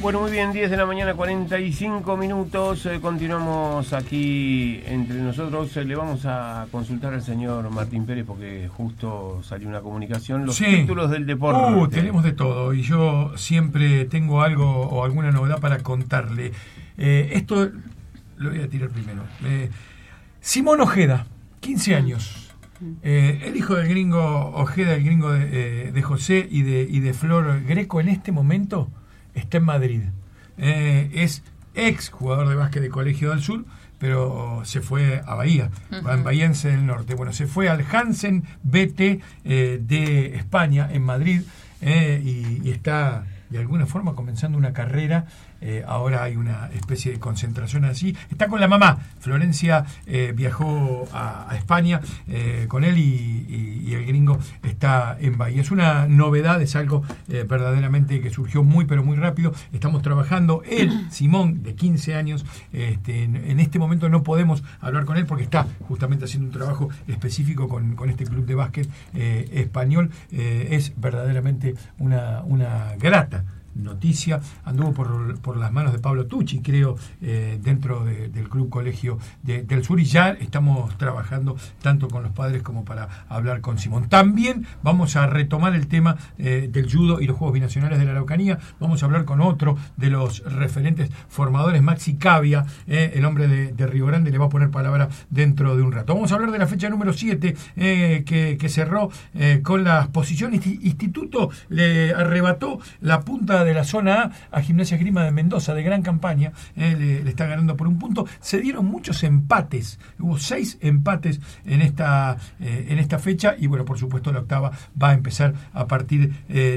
Bueno, muy bien, 10 de la mañana, 45 minutos. Continuamos aquí entre nosotros. Le vamos a consultar al señor Martín Pérez porque justo salió una comunicación. Los títulos del deporte. Tenemos de todo y yo siempre tengo algo o alguna novedad para contarle. Esto lo voy a tirar primero. Simón Ojeda, 15 años. El hijo del gringo Ojeda, el gringo de José y de Flor Greco, en este momento está en Madrid. Es ex jugador de básquet de Colegio del Sur, pero se fue a Bahía, en Bahiense del Norte. Bueno, se fue al Hansen BT de España, en Madrid, y está de alguna forma comenzando una carrera. Ahora hay una especie de concentración así. Está con la mamá. Florencia viajó a España con él y el gringo está en Bahía. Es una novedad, es algo verdaderamente que surgió muy pero muy rápido. Estamos trabajando. Él, Simón, de 15 años, en este momento no podemos hablar con él porque está justamente haciendo un trabajo específico con este club de básquet español. Es verdaderamente una grata noticia. Anduvo por las manos de Pablo Tucci, creo, dentro del Club Colegio del Sur, y ya estamos trabajando tanto con los padres como para hablar con Simón. También vamos a retomar el tema del judo y los Juegos Binacionales de la Araucanía. Vamos a hablar con otro de los referentes formadores, Maxi Cavia, el hombre de Río Grande, le va a poner palabra dentro de un rato. Vamos a hablar de la fecha número 7 que cerró con las posiciones. Instituto le arrebató la punta de la zona A Gimnasia Esgrima de Mendoza, de gran campaña. Le está ganando por un punto. Se dieron muchos empates, hubo 6 empates en esta fecha, y bueno, por supuesto la octava va a empezar a partir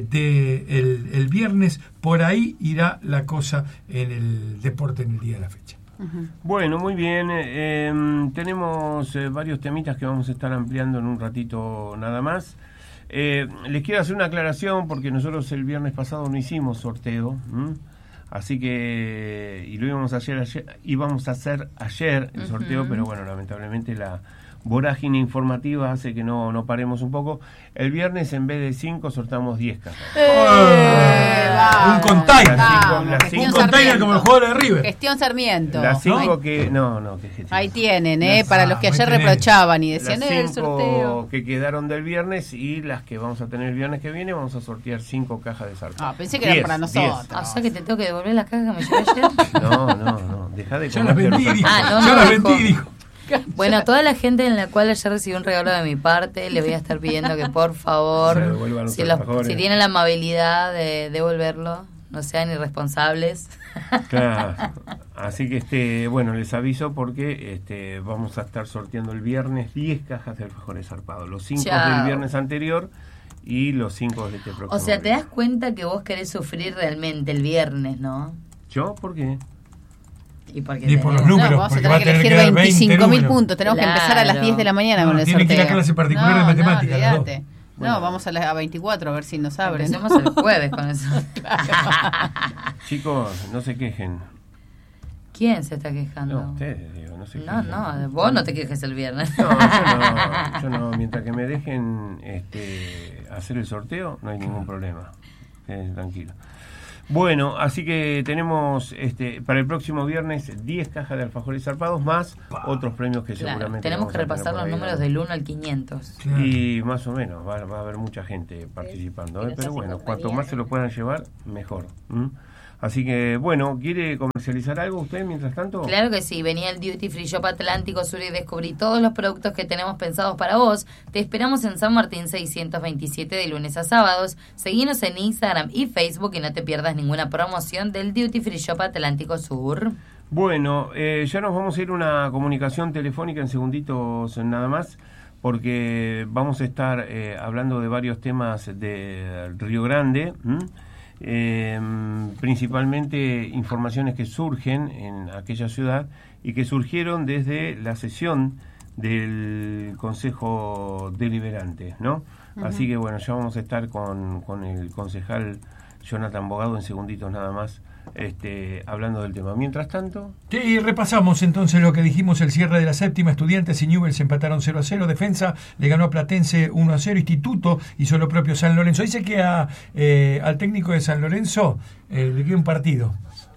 el viernes. Por ahí irá la cosa en el deporte en el día de la fecha. Bueno, muy bien. Tenemos varios temitas que vamos a estar ampliando en un ratito nada más. Les quiero hacer una aclaración porque nosotros el viernes pasado no hicimos sorteo, así que y lo íbamos a hacer ayer el sorteo, pero bueno, lamentablemente la vorágine informativa hace que no paremos un poco. El viernes en vez de 5 sortamos 10 cajas. Un container. Un container como el jugador de River. Gestión Sarmiento. Las 5 que... No, que gestión. Ahí tienen, para los que ayer reprochaban y decían el sorteo. Que quedaron del viernes y las que vamos a tener el viernes que viene, vamos a sortear 5 cajas de zarpado. Pensé que eran para nosotros. O sea que te tengo que devolver las cajas que me llevé ayer. No, dejá de comer. Yo las vendí, dijo. Bueno, a toda la gente en la cual ayer recibí un regalo de mi parte, le voy a estar pidiendo que por favor, si tienen la amabilidad de devolverlo, no sean irresponsables. Claro. Así que bueno, les aviso porque vamos a estar sorteando el viernes 10 cajas de alfajores zarpados, los 5 del viernes anterior y los 5 de este próximo. O sea, te das cuenta que vos querés sufrir realmente el viernes, ¿no? ¿Yo? ¿Por qué? Y por los números, vamos a tener que elegir 25.000 puntos. Tenemos que empezar a las 10 de la mañana con el sorteo. Tienen que ir a clase particular de matemáticas. No, vamos a 24 a ver si nos abren. Empecemos el jueves con eso. Chicos, no se quejen. ¿Quién se está quejando? No, ustedes, digo, no se quejen. No, vos no te quejes el viernes. Yo no. Mientras que me dejen hacer el sorteo, no hay ningún problema. Tranquilo. Bueno, así que tenemos para el próximo viernes 10 cajas de alfajores zarpados más otros premios que seguramente tenemos que repasar los números del 1 al 500. Y más o menos, va a haber mucha gente participando, pero bueno, cuanto más se lo puedan llevar, mejor. Así que, bueno, ¿quiere comercializar algo usted mientras tanto? Claro que sí, venía el Duty Free Shop Atlántico Sur y descubrí todos los productos que tenemos pensados para vos. Te esperamos en San Martín 627 de lunes a sábados. Seguinos en Instagram y Facebook y no te pierdas ninguna promoción del Duty Free Shop Atlántico Sur. Bueno, ya nos vamos a ir a una comunicación telefónica en segunditos nada más, porque vamos a estar hablando de varios temas de Río Grande, principalmente informaciones que surgen en aquella ciudad y que surgieron desde la sesión del Consejo Deliberante, ¿no? Así que bueno, ya vamos a estar con el concejal Jonathan Bogado en segunditos nada más, hablando del tema. Mientras tanto... Sí, repasamos entonces lo que dijimos, el cierre de la séptima. Estudiantes y Newell's empataron 0-0, Defensa le ganó a Platense 1-0, Instituto hizo lo propio San Lorenzo. Dice que al técnico de San Lorenzo le queda un partido.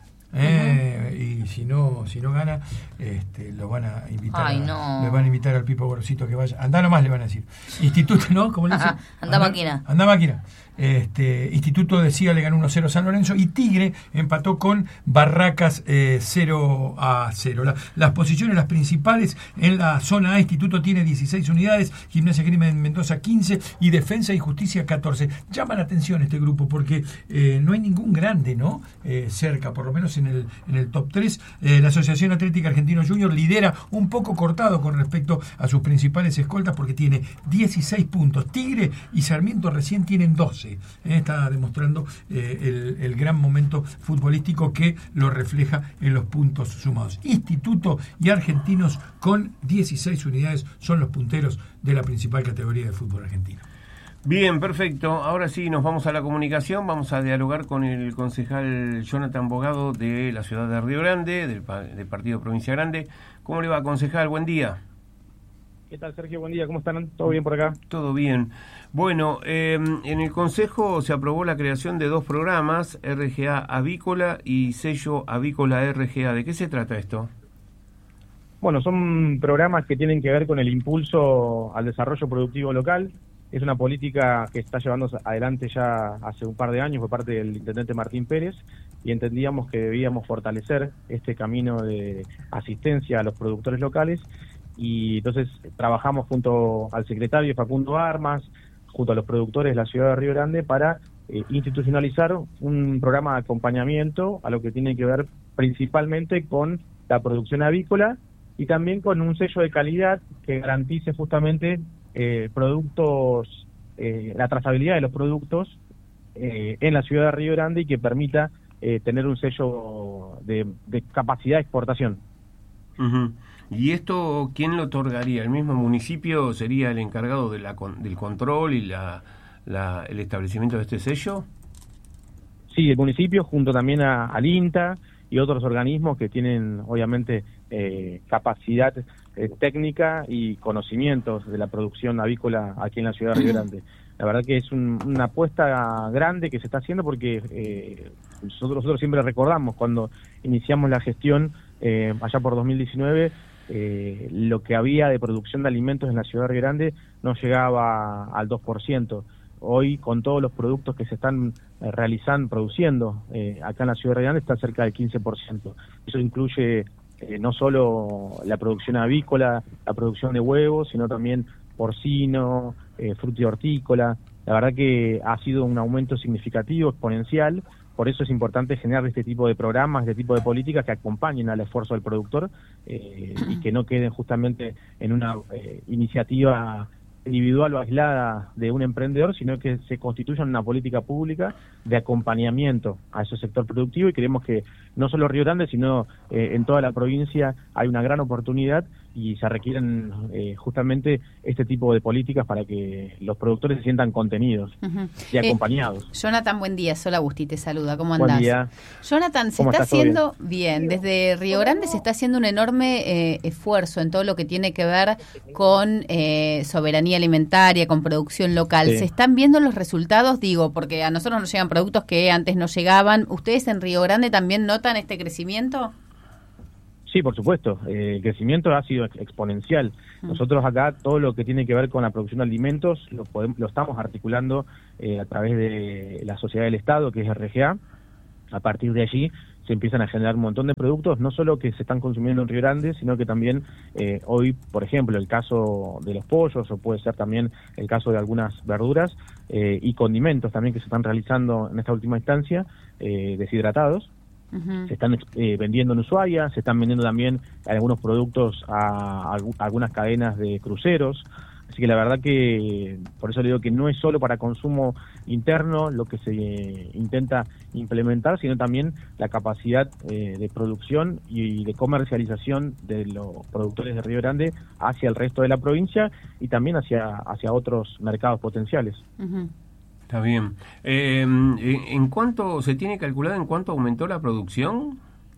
Y si no gana, lo van a invitar. Le van a invitar al Pipo Gorosito que vaya. Andá nomás, le van a decir. Instituto, ¿no? ¿Cómo le dicen? Anda máquina. Anda máquina. Instituto decía le ganó 1-0 San Lorenzo y Tigre empató con Barracas 0-0. Las posiciones, las principales en la zona A: Instituto tiene 16 unidades, Gimnasia Crimen Mendoza 15 y Defensa y Justicia 14. Llama la atención este grupo porque no hay ningún grande, ¿no? Cerca, por lo menos en el top 3. La Asociación Atlética Argentino Junior lidera un poco cortado con respecto a sus principales escoltas porque tiene 16 puntos. Tigre y Sarmiento recién tienen 12. Está demostrando el gran momento futbolístico que lo refleja en los puntos sumados. Instituto y Argentinos con 16 unidades son los punteros de la principal categoría de fútbol argentino. Bien, perfecto. Ahora sí, nos vamos a la comunicación. Vamos a dialogar con el concejal Jonathan Bogado de la ciudad de Río Grande, del partido Provincia Grande. ¿Cómo le va, concejal? Buen día. ¿Qué tal, Sergio? Buen día. ¿Cómo están? ¿Todo bien por acá? Todo bien. Bueno, en el Consejo se aprobó la creación de 2 programas, RGA Avícola y Sello Avícola RGA. ¿De qué se trata esto? Bueno, son programas que tienen que ver con el impulso al desarrollo productivo local. Es una política que está llevando adelante ya hace un par de años por parte del intendente Martín Pérez y entendíamos que debíamos fortalecer este camino de asistencia a los productores locales. Y entonces trabajamos junto al secretario Facundo Armas, junto a los productores de la ciudad de Río Grande para institucionalizar un programa de acompañamiento a lo que tiene que ver principalmente con la producción avícola y también con un sello de calidad que garantice justamente productos, la trazabilidad de los productos en la ciudad de Río Grande y que permita tener un sello de capacidad de exportación. Uh-huh. ¿Y esto quién lo otorgaría? ¿El mismo municipio sería el encargado del control y el establecimiento de este sello? Sí, el municipio junto también al INTA y otros organismos que tienen obviamente capacidad técnica y conocimientos de la producción avícola aquí en la ciudad de Río Grande. La verdad que es una apuesta grande que se está haciendo porque nosotros siempre recordamos cuando iniciamos la gestión allá por 2019, lo que había de producción de alimentos en la ciudad de Río Grande no llegaba al 2%. Hoy, con todos los productos que se están produciendo acá en la ciudad de Río Grande, está cerca del 15%. Eso incluye no solo la producción avícola, la producción de huevos, sino también porcino, fruta y hortícola. La verdad que ha sido un aumento significativo, exponencial. Por eso es importante generar este tipo de programas, este tipo de políticas que acompañen al esfuerzo del productor y que no queden justamente en una iniciativa individual o aislada de un emprendedor, sino que se constituyan una política pública de acompañamiento a ese sector productivo y creemos que no solo Río Grande, sino en toda la provincia hay una gran oportunidad y se requieren justamente este tipo de políticas para que los productores se sientan contenidos y acompañados. Jonathan, buen día. Sol Agustí te saluda. ¿Cómo andás? Buen día. Jonathan, se está haciendo bien. Desde Río Grande se está haciendo un enorme esfuerzo en todo lo que tiene que ver con soberanía alimentaria, con producción local. Sí. ¿Se están viendo los resultados? Digo, porque a nosotros nos llegan productos que antes no llegaban. ¿Ustedes en Río Grande también notan este crecimiento? Sí, por supuesto. El crecimiento ha sido exponencial. Nosotros acá todo lo que tiene que ver con la producción de alimentos lo estamos articulando a través de la Sociedad del Estado, que es RGA. A partir de allí se empiezan a generar un montón de productos, no solo que se están consumiendo en Río Grande, sino que también hoy, por ejemplo, el caso de los pollos, o puede ser también el caso de algunas verduras y condimentos también que se están realizando en esta última instancia, deshidratados. Uh-huh. Se están vendiendo en Ushuaia, se están vendiendo también algunos productos a algunas cadenas de cruceros. Así que la verdad que, por eso le digo que no es solo para consumo interno lo que se intenta implementar, sino también la capacidad de producción y de comercialización de los productores de Río Grande hacia el resto de la provincia y también hacia otros mercados potenciales. Uh-huh. Está bien. ¿En cuánto se tiene calculado en cuánto aumentó la producción?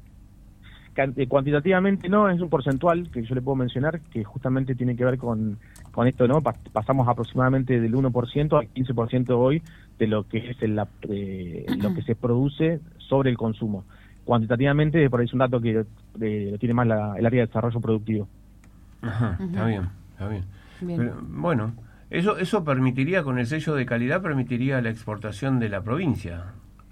Cuantitativamente no, es un porcentual que yo le puedo mencionar que justamente tiene que ver con esto, ¿no? Pasamos aproximadamente del 1% al 15% hoy de lo que es lo que se produce sobre el consumo. Cuantitativamente, por ahí es un dato que lo tiene más el área de desarrollo productivo. Ajá, está bien. Pero, bueno, eso permitiría, con el sello de calidad, permitiría la exportación de la provincia.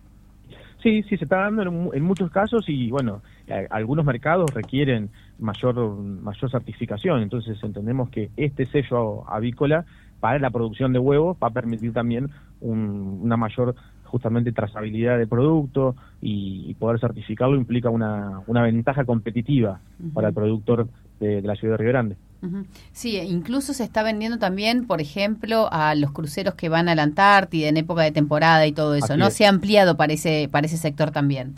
Sí, se está dando en muchos casos y bueno, algunos mercados requieren mayor certificación, entonces entendemos que este sello avícola para la producción de huevos va a permitir también una mayor justamente trazabilidad del producto y poder certificarlo implica una ventaja competitiva para el productor de la ciudad de Río Grande. Sí, incluso se está vendiendo también, por ejemplo, a los cruceros que van a la Antártida en época de temporada y todo eso, ¿no? Se ha ampliado para ese sector también.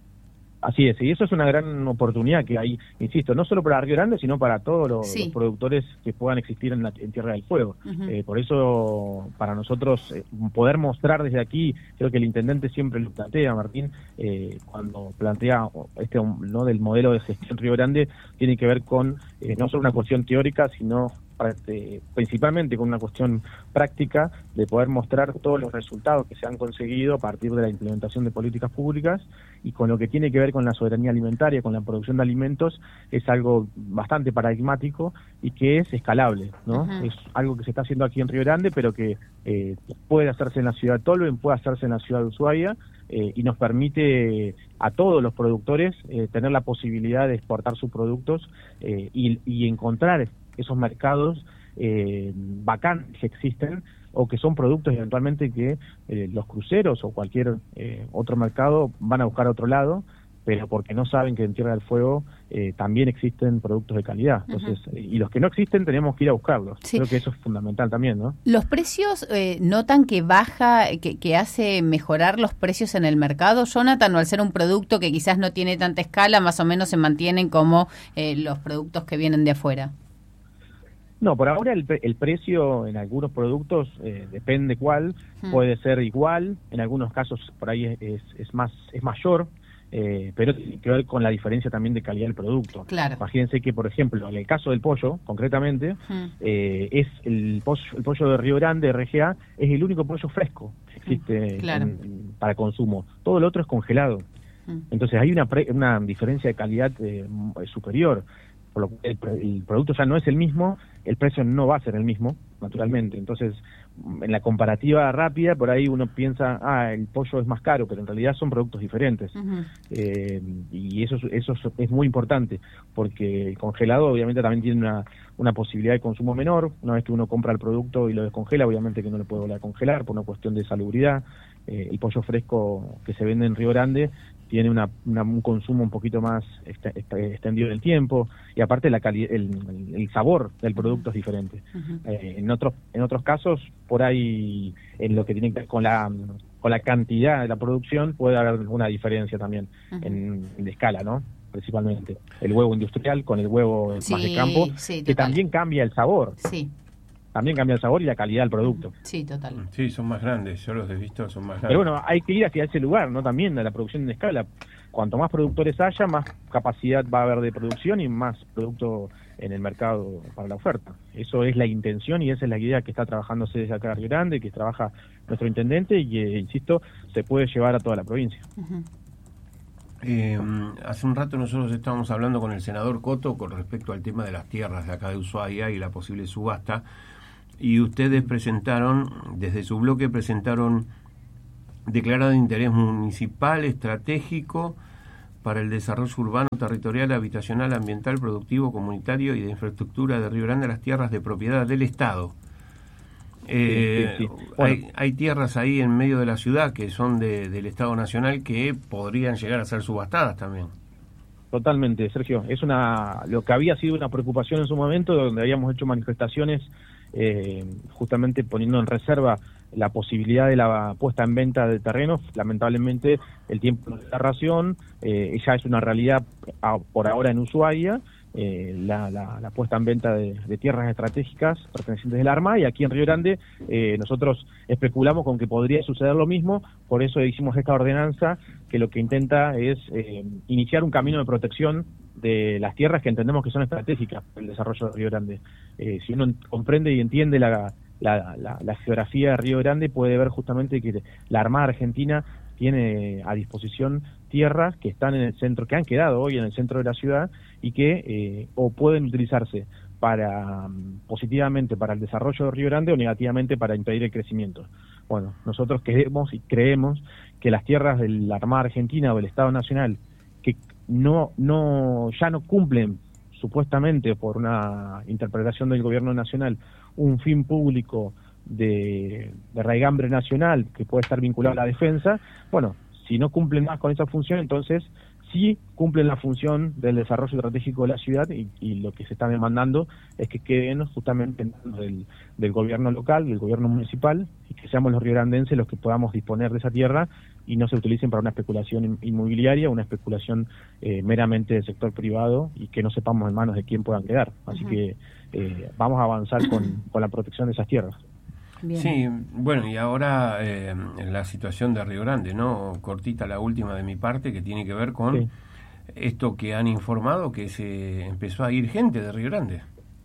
Así es, y eso es una gran oportunidad que hay, insisto, no solo para Río Grande, sino para todos los productores que puedan existir en Tierra del Fuego. Por eso, para nosotros, poder mostrar desde aquí, creo que el intendente siempre lo plantea, Martín, cuando plantea ¿no? del modelo de gestión Río Grande, tiene que ver con no solo una cuestión teórica, sino principalmente con una cuestión práctica de poder mostrar todos los resultados que se han conseguido a partir de la implementación de políticas públicas y con lo que tiene que ver con la soberanía alimentaria, con la producción de alimentos, es algo bastante paradigmático y que es escalable, ¿no? Es algo que se está haciendo aquí en Río Grande, pero que puede hacerse en la ciudad de Tolwen, puede hacerse en la ciudad de Ushuaia, y nos permite a todos los productores tener la posibilidad de exportar sus productos y encontrar esos mercados vacantes que existen o que son productos eventualmente que los cruceros o cualquier otro mercado van a buscar a otro lado, pero porque no saben que en Tierra del Fuego también existen productos de calidad. Entonces, y los que no existen tenemos que ir a buscarlos. Sí. Creo que eso es fundamental también, ¿no? ¿Los precios notan que baja, que hace mejorar los precios en el mercado, Jonathan, o al ser un producto que quizás no tiene tanta escala, más o menos se mantienen como los productos que vienen de afuera? No, por ahora el precio en algunos productos, depende cuál, puede ser igual, en algunos casos por ahí es mayor, pero tiene que ver con la diferencia también de calidad del producto. Claro. Imagínense que, por ejemplo, en el caso del pollo, concretamente, es el pollo de Río Grande, RGA, es el único pollo fresco que existe para consumo. Todo lo otro es congelado. Entonces hay una diferencia de calidad superior. Por lo que el producto ya no es el mismo, el precio no va a ser el mismo, naturalmente. Entonces, en la comparativa rápida, por ahí uno piensa, el pollo es más caro, pero en realidad son productos diferentes. Y eso es muy importante, porque el congelado obviamente también tiene una posibilidad de consumo menor. Una vez que uno compra el producto y lo descongela, obviamente que no lo puede volver a congelar por una cuestión de salubridad. El pollo fresco que se vende en Río Grande tiene un consumo un poquito más extendido del tiempo, y aparte el sabor del producto es diferente. En otros casos, por ahí, en lo que tiene que ver con la cantidad de la producción, puede haber una diferencia también en escala, ¿no? Principalmente el huevo industrial con el huevo más de campo, que también cambia el sabor. Sí. También cambia el sabor y la calidad del producto. Sí, total. Sí, son más grandes, yo los he visto, son más grandes. Pero bueno, hay que ir hacia ese lugar, ¿no? También de la producción en escala. Cuanto más productores haya, más capacidad va a haber de producción y más producto en el mercado para la oferta. Eso es la intención y esa es la idea que está trabajándose desde acá en Río Grande, que trabaja nuestro intendente y que, insisto, se puede llevar a toda la provincia. Hace un rato nosotros estábamos hablando con el senador Coto con respecto al tema de las tierras de acá de Ushuaia y la posible subasta. Y ustedes desde su bloque presentaron declarado de interés municipal estratégico para el desarrollo urbano, territorial, habitacional, ambiental, productivo, comunitario y de infraestructura de Río Grande, las tierras de propiedad del Estado. Sí. Bueno, hay tierras ahí en medio de la ciudad que son del Estado Nacional que podrían llegar a ser subastadas también. Totalmente, Sergio. Es lo que había sido una preocupación en su momento, donde habíamos hecho manifestaciones justamente poniendo en reserva la posibilidad de la puesta en venta de terrenos. Lamentablemente el tiempo nos da razón, ya es una realidad por ahora en Ushuaia, la puesta en venta de tierras estratégicas pertenecientes del ARMA, y aquí en Río Grande nosotros especulamos con que podría suceder lo mismo. Por eso hicimos esta ordenanza que lo que intenta es iniciar un camino de protección de las tierras que entendemos que son estratégicas para el desarrollo de Río Grande. Si uno comprende y entiende la geografía de Río Grande, puede ver justamente que la Armada Argentina tiene a disposición tierras que están en el centro, que han quedado hoy en el centro de la ciudad y que o pueden utilizarse positivamente para el desarrollo de Río Grande o negativamente para impedir el crecimiento. Bueno, nosotros queremos y creemos que las tierras de la Armada Argentina o del Estado Nacional que ya no cumplen, supuestamente por una interpretación del gobierno nacional, un fin público de raigambre nacional que puede estar vinculado a la defensa, bueno, si no cumplen más con esa función, entonces sí cumplen la función del desarrollo estratégico de la ciudad, y lo que se está demandando es que queden justamente en manos del gobierno local, del gobierno municipal, y que seamos los riograndenses los que podamos disponer de esa tierra y no se utilicen para una especulación inmobiliaria, una especulación meramente del sector privado, y que no sepamos en manos de quién puedan quedar. Así que vamos a avanzar con la protección de esas tierras. Bien. Sí, bueno, y ahora la situación de Río Grande, ¿no? Cortita la última de mi parte, que tiene que ver con esto que han informado, que se empezó a ir gente de Río Grande.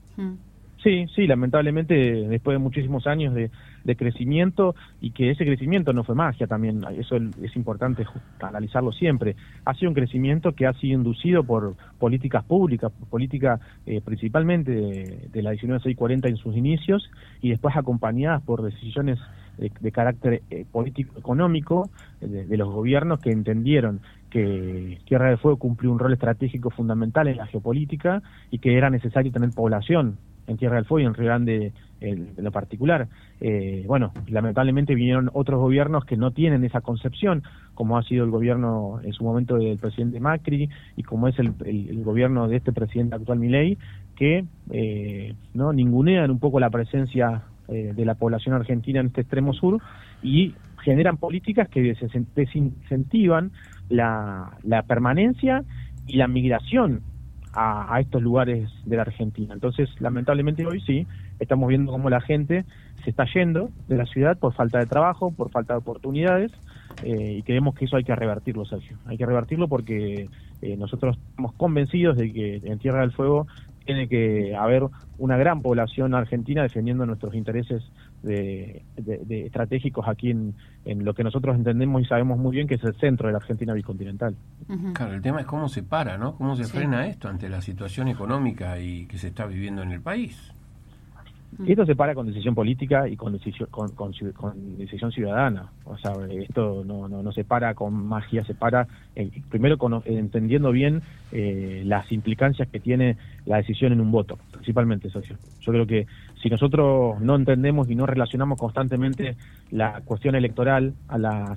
Sí, lamentablemente, después de muchísimos años de crecimiento, y que ese crecimiento no fue magia también, eso es importante analizarlo siempre. Ha sido un crecimiento que ha sido inducido por políticas públicas, por política principalmente de la 19640 en sus inicios, y después acompañadas por decisiones de carácter político-económico de los gobiernos que entendieron que Tierra del Fuego cumplió un rol estratégico fundamental en la geopolítica y que era necesario tener población en Tierra del Fuego y en Río Grande en lo particular. Bueno, lamentablemente vinieron otros gobiernos que no tienen esa concepción, como ha sido el gobierno en su momento del presidente Macri y como es el gobierno de este presidente actual Milei, que no ningunean un poco la presencia de la población argentina en este extremo sur y generan políticas que desincentivan la permanencia y la migración a estos lugares de la Argentina. Entonces, lamentablemente hoy sí, estamos viendo cómo la gente se está yendo de la ciudad por falta de trabajo, por falta de oportunidades, y creemos que eso hay que revertirlo, Sergio. Hay que revertirlo porque nosotros estamos convencidos de que en Tierra del Fuego tiene que haber una gran población argentina defendiendo nuestros intereses de estratégicos aquí en lo que nosotros entendemos y sabemos muy bien que es el centro de la Argentina bicontinental. Claro, el tema es cómo se para, ¿no? Cómo se frena esto ante la situación económica y que se está viviendo en el país. Esto se para con decisión política y con decisión ciudadana. O sea, esto no se para con magia, se para primero entendiendo bien las implicancias que tiene la decisión en un voto, principalmente, socio. Yo creo que si nosotros no entendemos y no relacionamos constantemente la cuestión electoral a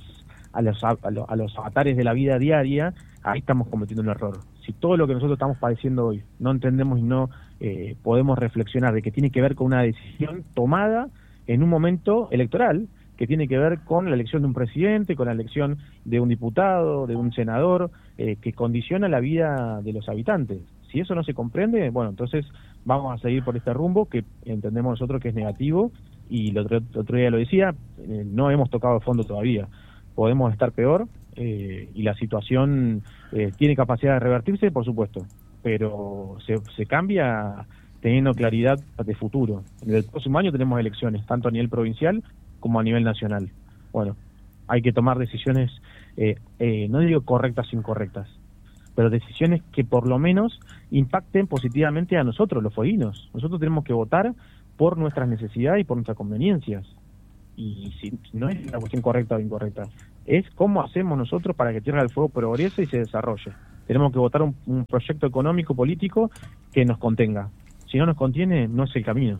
los avatares de la vida diaria, ahí estamos cometiendo un error. Si todo lo que nosotros estamos padeciendo hoy no entendemos y no podemos reflexionar de que tiene que ver con una decisión tomada en un momento electoral, que tiene que ver con la elección de un presidente, con la elección de un diputado, de un senador, que condiciona la vida de los habitantes. Si eso no se comprende, bueno, entonces vamos a seguir por este rumbo que entendemos nosotros que es negativo, y el otro día lo decía, no hemos tocado el fondo todavía. Podemos estar peor, y la situación tiene capacidad de revertirse, por supuesto, pero se cambia teniendo claridad de futuro. En el próximo año tenemos elecciones, tanto a nivel provincial como a nivel nacional. Bueno, hay que tomar decisiones, no digo correctas o incorrectas, pero decisiones que por lo menos impacten positivamente a nosotros, los fueguinos. Nosotros tenemos que votar por nuestras necesidades y por nuestras conveniencias. Y si no es una cuestión correcta o incorrecta, es cómo hacemos nosotros para que Tierra del Fuego progrese y se desarrolle. Tenemos que votar un proyecto económico, político, que nos contenga. Si no nos contiene, no es el camino.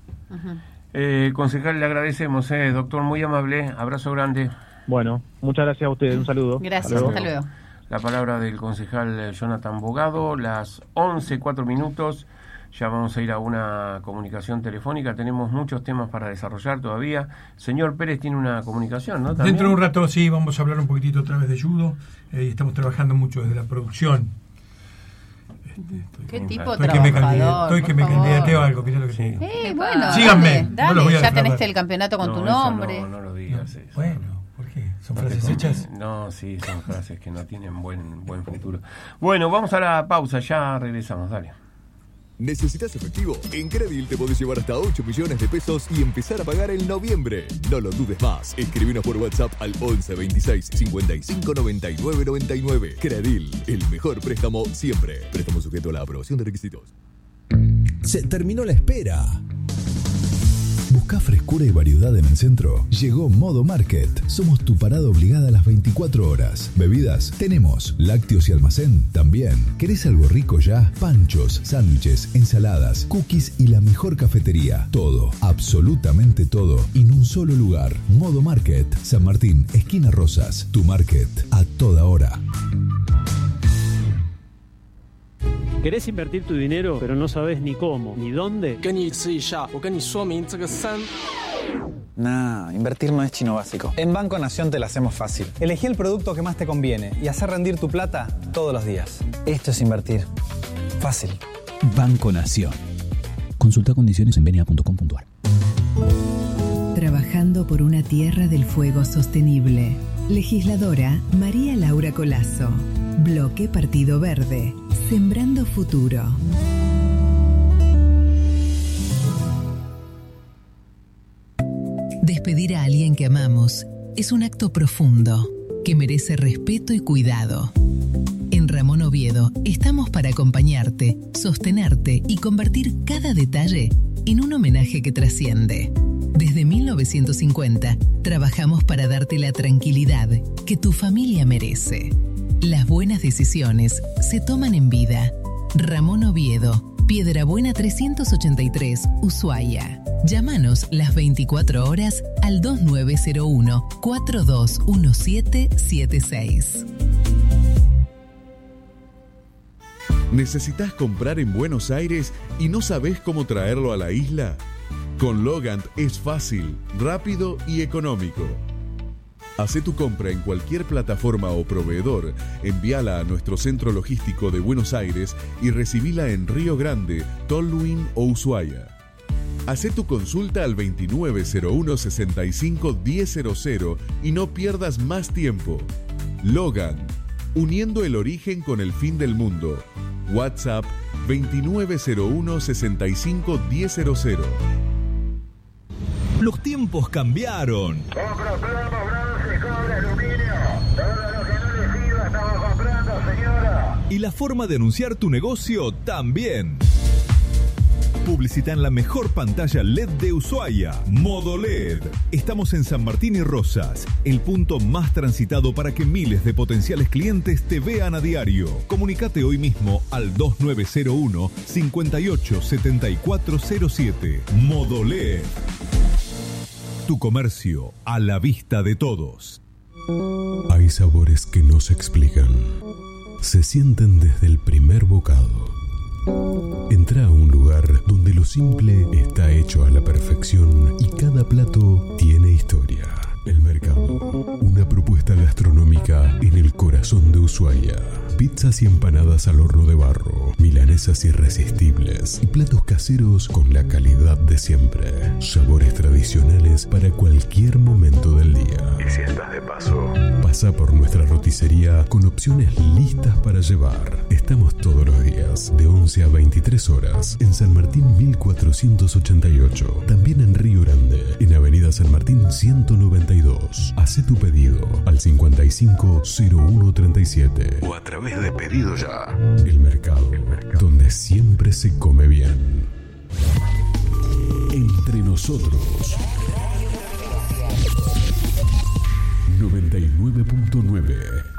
Concejal, le agradecemos, doctor, muy amable, abrazo grande. Bueno, muchas gracias a ustedes, un saludo. Gracias, hasta luego. La palabra del concejal Jonathan Bogado, las 11:04. Ya vamos a ir a una comunicación telefónica. Tenemos muchos temas para desarrollar todavía. Señor Pérez tiene una comunicación, ¿no? ¿También? Dentro de un rato, sí, vamos a hablar un poquitito otra vez de judo. Estamos trabajando mucho desde la producción. Qué tipo Estoy trabajador. que me candidateo a algo, mirá lo que Sí. Bueno, síganme, dale, no los voy a ya defraudar. tenés el campeonato con tu eso nombre. No lo digas eso. Bueno, ¿por qué? ¿Son Porque frases hechas? No, sí, son frases que no tienen buen futuro. Bueno, vamos a la pausa, ya regresamos, dale. ¿Necesitas efectivo? En Credil te podés llevar hasta 8 millones de pesos y empezar a pagar en noviembre. No lo dudes más. Escribinos por WhatsApp al 11 26 55 99 99. Credil, el mejor préstamo siempre. Préstamo sujeto a la aprobación de requisitos. Se terminó la espera. Busca frescura y variedad en el centro. Llegó Modo Market. Somos tu parada obligada a las 24 horas. Bebidas, tenemos. Lácteos y almacén, también. ¿Querés algo rico ya? Panchos, sándwiches, ensaladas, cookies y la mejor cafetería. Todo, absolutamente todo, en un solo lugar. Modo Market, San Martín, esquina Rosas. Tu market, a toda hora. ¿Querés invertir tu dinero, pero no sabes ni cómo, ni dónde? Nah, invertir no es chino básico. En Banco Nación te la hacemos fácil. Elegí el producto que más te conviene y hacer rendir tu plata todos los días. Esto es invertir. Fácil. Banco Nación. Consulta condiciones en benia.com.ar. Trabajando por una tierra del fuego sostenible. Legisladora María Laura Colazo. Bloque Partido Verde. Sembrando futuro. Despedir a alguien que amamos es un acto profundo que merece respeto y cuidado. En Ramón Oviedo estamos para acompañarte, sostenerte y convertir cada detalle en un homenaje que trasciende. Desde 1950 trabajamos para darte la tranquilidad que tu familia merece. Las buenas decisiones se toman en vida. Ramón Oviedo, Piedrabuena 383, Ushuaia. Llámanos las 24 horas al 2901-421776. ¿Necesitas comprar en Buenos Aires y no sabés cómo traerlo a la isla? Con Logant es fácil, rápido y económico. Hacé tu compra en cualquier plataforma o proveedor, envíala a nuestro centro logístico de Buenos Aires y recibila en Río Grande, Tolwyn o Ushuaia. Hacé tu consulta al 2901-65-1000 y no pierdas más tiempo. Logan, uniendo el origen con el fin del mundo. WhatsApp 2901-65-1000. Los tiempos cambiaron. Compro plomo, bronce, cobre, aluminio. Todo lo que no le sirva estamos comprando, señora. Y la forma de anunciar tu negocio también. Publicita en la mejor pantalla LED de Ushuaia, Modo LED. Estamos en San Martín y Rosas, el punto más transitado para que miles de potenciales clientes te vean a diario. Comunicate hoy mismo al 2901-587407. Modo LED. Tu comercio a la vista de todos. Hay sabores que no se explican. Se sienten desde el primer bocado. Entra a un lugar donde lo simple está hecho a la perfección y cada plato tiene historia. El Mercado, una propuesta gastronómica en el corazón de Ushuaia. Pizzas y empanadas al horno de barro, milanesas irresistibles y platos caseros con la calidad de siempre. Sabores tradicionales para cualquier momento del día. Y si estás de paso, pasa por nuestra roticería con opciones listas para llevar. Estamos todos los días, de 11 a 23 horas, en San Martín 1488. También en Río Grande, en Avenida San Martín 192. Hacé tu pedido al 550137 o a través de Pedido Ya. El Mercado, donde siempre se come bien. Entre nosotros. 99.9